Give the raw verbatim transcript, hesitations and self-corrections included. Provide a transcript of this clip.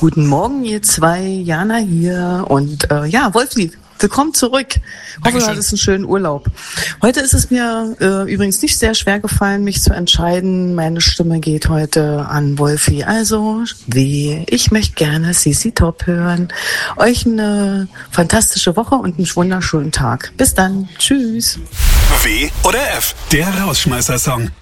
Guten Morgen, ihr zwei. Jana hier. Und äh, ja, Wolfi, willkommen zurück. Ich hoffe, du hattest einen schönen Urlaub. Heute ist es mir äh, übrigens nicht sehr schwer gefallen, mich zu entscheiden. Meine Stimme geht heute an Wolfi. Also, wie, ich möchte gerne C C Top hören. Euch eine fantastische Woche und einen wunderschönen Tag. Bis dann. Tschüss. W oder F, der Rausschmeißer-Song.